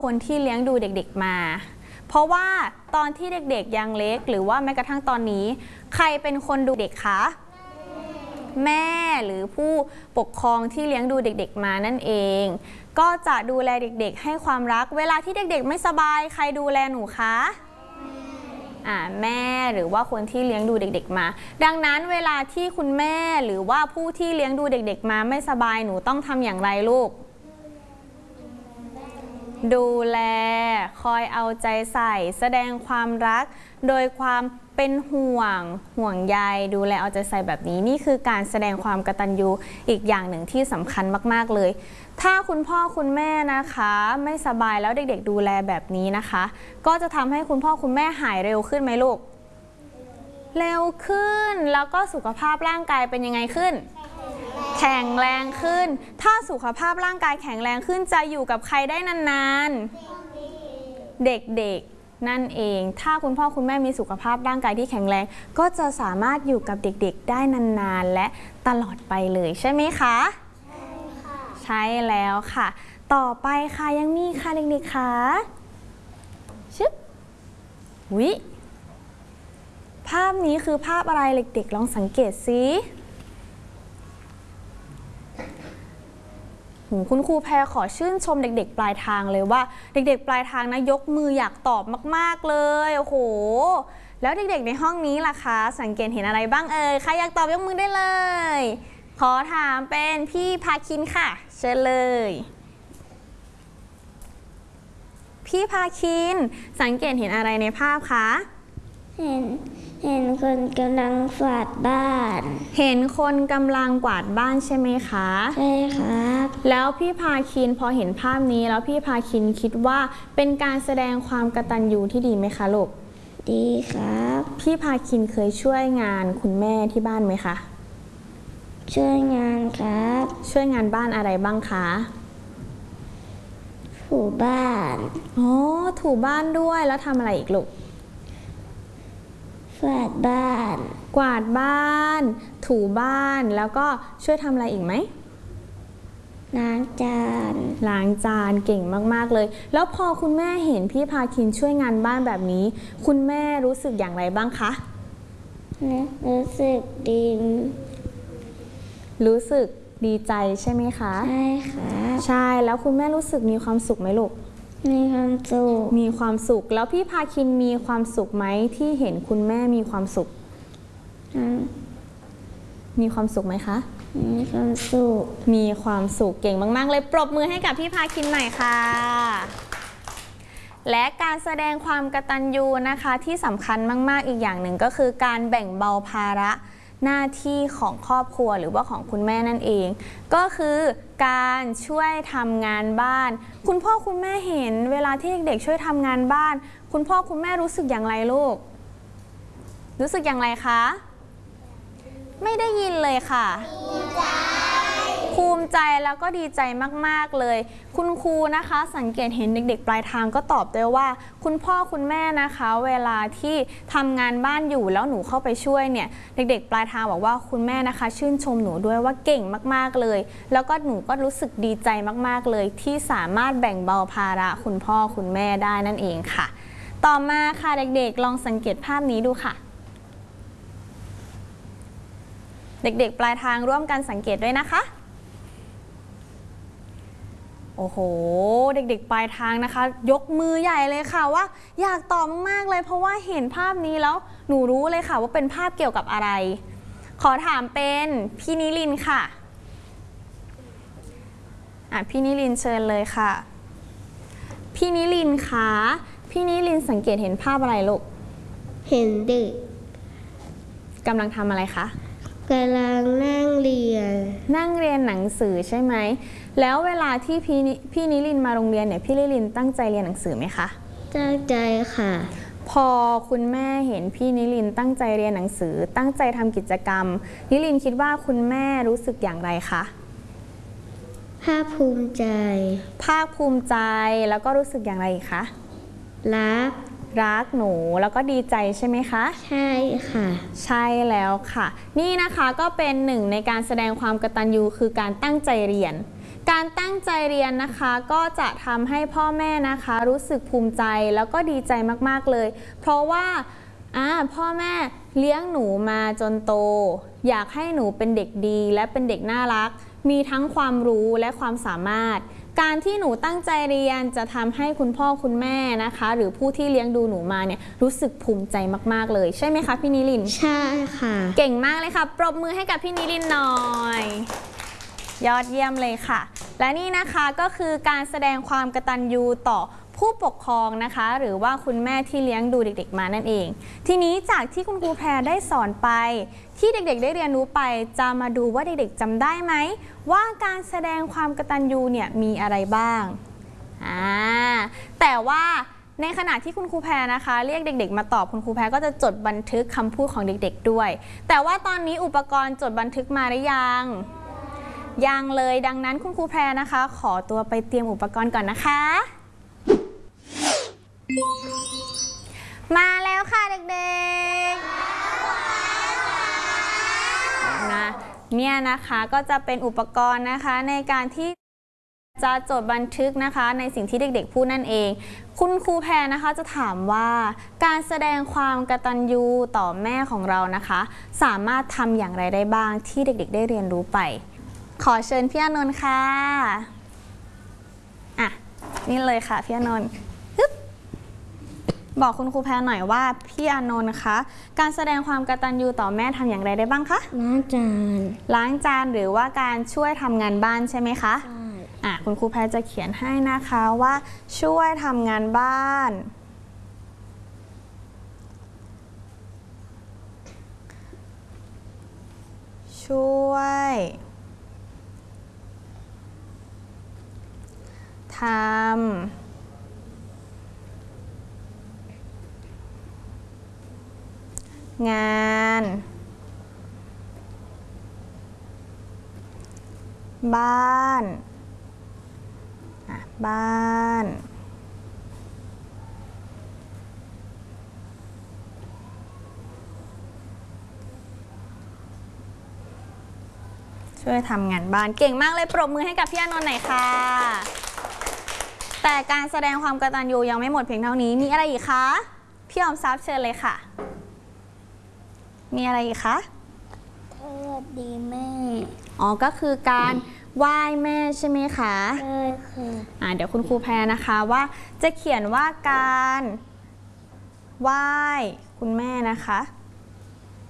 คนที่เลี้ยงดูเด็กๆมาเพราะว่าตอนที่เด็กๆยังเล็กหรือว่าแม้กระทั่งตอนนี้ใครเป็นคนดูเด็กคะแม่หรือผู้ปกครองที่เลี้ยงดูเด็กๆมานั่นเองก็จะดูแลเด็กๆให้ความรักเวลาที่เด็กๆไม่สบายใครดูแลหนูคะแม่หรือว่าคนที่เลี้ยงดูเด็กๆมาดังนั้นเวลาที่คุณแม่หรือว่าผู้ที่เลี้ยงดูเด็กๆมาไม่สบายหนูต้องทำอย่างไรลูกดูแลคอยเอาใจใส่แสดงความรักโดยความเป็นห่วงใยดูแลเอาใจใส่แบบนี้นี่คือการแสดงความกตัญญูอีกอย่างหนึ่งที่สำคัญมากๆเลยถ้าคุณพ่อคุณแม่นะคะไม่สบายแล้วเด็กๆดูแลแบบนี้นะคะก็จะทำให้คุณพ่อคุณแม่หายเร็วขึ้นไหมลูกเร็วขึ้นแล้วก็สุขภาพร่างกายเป็นยังไงขึ้นแข็งแรงขึ้นถ้าสุขภาพร่างกายแข็งแรงขึ้นจะอยู่กับใครได้นานๆเด็กๆนั่นเองถ้าคุณพ่อคุณแม่มีสุขภาพร่างกายที่แข็งแรงก็จะสามารถอยู่กับเด็กๆได้นานๆและตลอดไปเลยใช่ไหมคะใช่แล้วค่ะต่อไปค่ะยังมีค่ะเด็กๆค่ะภาพนี้คือภาพอะไรเด็กๆลองสังเกตสิคุณครูแพรขอชื่นชมเด็กๆปลายทางเลยว่าเด็กๆปลายทางนะยกมืออยากตอบมากๆเลยโอ้โหแล้วเด็กๆในห้องนี้ล่ะคะสังเกตเห็นอะไรบ้างใครอยากตอบยกมือได้เลยขอถามเป็นพี่พาคินค่ะเชิญเลยพี่พาคินสังเกตเห็นอะไรในภาพคะเห็นคนกำลังกวาดบ้านเห็นคนกำลังกวาดบ้านใช่ไหมคะใช่ครับแล้วพี่พาคินพอเห็นภาพนี้แล้วพี่พาคินคิดว่าเป็นการแสดงความกตัญญูที่ดีไหมคะลูกดีครับพี่พาคินเคยช่วยงานคุณแม่ที่บ้านไหมคะช่วยงานครับช่วยงานบ้านอะไรบ้างคะถูบ้านถูบ้านด้วยแล้วทำอะไรอีกลูกกวาดบ้านกวาดบ้านถูบ้านแล้วก็ช่วยทำอะไรอีกไหมล้างจานเก่งมากๆเลยแล้วพอคุณแม่เห็นพี่พาคินช่วยงานบ้านแบบนี้คุณแม่รู้สึกอย่างไรบ้างคะรู้สึกดีใจใช่ไหมคะใช่ค่ะใช่แล้วคุณแม่รู้สึกมีความสุขไหมลูกมีความสุขแล้วพี่พาคินมีความสุขไหมที่เห็นคุณแม่มีความสุขมีความสุขไหมคะมีความสุขเก่งมากๆเลยปรบมือให้กับพี่พาคินหน่อยค่ะและการแสดงความกตัญญูนะคะที่สำคัญมากๆอีกอย่างหนึ่งก็คือการแบ่งเบาภาระหน้าที่ของครอบครัวหรือว่าของคุณแม่นั่นเองก็คือการช่วยทำงานบ้านคุณพ่อคุณแม่เห็นเวลาที่เด็กๆช่วยทำงานบ้านคุณพ่อคุณแม่รู้สึกอย่างไรลูกรู้สึกอย่างไรคะไม่ได้ยินเลยค่ะภูมิใจแล้วก็ดีใจมากๆเลยคุณครูนะคะสังเกตเห็นเด็กๆปลายทางก็ตอบได้ว่าคุณพ่อคุณแม่นะคะเวลาที่ทำงานบ้านอยู่แล้วหนูเข้าไปช่วยเนี่ยเด็กๆปลายทางบอกว่าคุณแม่นะคะชื่นชมหนูด้วยว่าเก่งมากๆเลยแล้วก็หนูก็รู้สึกดีใจมากๆเลยที่สามารถแบ่งเบาภาระคุณพ่อคุณแม่ได้นั่นเองค่ะต่อมาค่ะเด็กๆลองสังเกตภาพนี้ดูค่ะเด็กๆปลายทางร่วมกันสังเกตด้วยนะคะโอ้โหเด็กๆปลายทางนะคะยกมือใหญ่เลยค่ะว่าอยากตอบมากๆเลยเพราะว่าเห็นภาพนี้แล้วหนูรู้เลยค่ะว่าเป็นภาพเกี่ยวกับอะไรขอถามเป็นพี่นิลินค่ะพี่นิลินเชิญเลยค่ะพี่นิลินคะพี่นิลินสังเกตเห็นภาพอะไรลูกเห็นเด็กกำลังทำอะไรคะกำลังนั่งเรียนหนังสือใช่ไหมแล้วเวลาที่พี่นิลินมาโรงเรียนเนี่ยพี่นิลินตั้งใจเรียนหนังสือไหมคะตั้งใจค่ะพอคุณแม่เห็นพี่นิลินตั้งใจเรียนหนังสือตั้งใจทำกิจกรรมนิลินคิดว่าคุณแม่รู้สึกอย่างไรคะภาคภูมิใจแล้วก็รู้สึกอย่างไรอีกคะรักหนูแล้วก็ดีใจใช่ไหมคะใช่ค่ะใช่แล้วค่ะนี่นะคะก็เป็นหนึ่งในการแสดงความกตัญญูคือการตั้งใจเรียนการตั้งใจเรียนนะคะก็จะทำให้พ่อแม่นะคะรู้สึกภูมิใจแล้วก็ดีใจมากๆเลยเพราะว่าพ่อแม่เลี้ยงหนูมาจนโตอยากให้หนูเป็นเด็กดีและเป็นเด็กน่ารักมีทั้งความรู้และความสามารถการที่หนูตั้งใจเรียนจะทำให้คุณพ่อคุณแม่นะคะหรือผู้ที่เลี้ยงดูหนูมาเนี่ยรู้สึกภูมิใจมากๆเลยใช่ไหมคะพี่นิลินทร์ใช่ค่ะเก่งมากเลยค่ะปรบมือให้กับพี่นิลินทร์หน่อยยอดเยี่ยมเลยค่ะและนี่นะคะก็คือการแสดงความกตัญญูต่อผู้ปกครองนะคะหรือว่าคุณแม่ที่เลี้ยงดูเด็กๆมานั่นเองทีนี้จากที่คุณครูแพรได้สอนไปที่เด็กๆได้เรียนรู้ไปจะมาดูว่าเด็กๆจำได้ไหมว่าการแสดงความกตัญญูเนี่ยมีอะไรบ้างแต่ว่าในขณะที่คุณครูแพรนะคะเรียกเด็กๆมาตอบคุณครูแพรก็จะจดบันทึกคำพูดของเด็กๆด้วยแต่ว่าตอนนี้อุปกรณ์จดบันทึกมาหรือยังเลยดังนั้นคุณครูแพรนะคะขอตัวไปเตรียมอุปกรณ์ก่อนนะคะมาแล้วค่ะเด็กๆนะเนี่ยนะคะก็จะเป็นอุปกรณ์นะคะในการที่จะจดบันทึกนะคะในสิ่งที่เด็กๆพูดนั่นเองคุณครูแพรนะคะจะถามว่าการแสดงความกตัญญูต่อแม่ของเรานะคะสามารถทำอย่างไรได้บ้างที่เด็กๆได้เรียนรู้ไปขอเชิญพี่อานนท์ค่ะนี่เลยค่ะพี่อานนท์บอกคุณครูแพรหน่อยว่าพี่อานนท์นะคะการแสดงความกตัญญูต่อแม่ทำอย่างไรได้บ้างคะล้างจานหรือว่าการช่วยทำงานบ้านใช่ไหมคะใช่คุณครูแพรจะเขียนให้นะคะว่าช่วยทำงานบ้านช่วยทำงานบ้านช่วยทำงานบ้านเก่งมากเลยปรบมือให้กับพี่อานนท์หน่อยค่ะแต่การแสดงความกตัญญูยังไม่หมดเพียงเท่านี้มีอะไรอีกคะพี่ออมทรัพย์เชิญเลยค่ะมีอะไรอีกคะสวัสดีแม่ก็คือการไหว้แม่ใช่ไหมคะใช่ค่ะเดี๋ยวคุณครูแพรนะคะว่าจะเขียนว่าการไหว้คุณแม่นะคะ